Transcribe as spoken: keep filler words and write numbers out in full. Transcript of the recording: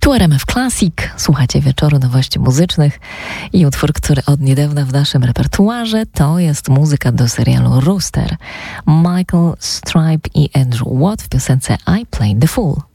Tu R M F Classic, słuchacie wieczoru nowości muzycznych i utwór, który od niedawna w naszym repertuarze, to jest muzyka do serialu Rooster. Michael Stipe i Andrew Watt w piosence I Played the Fool.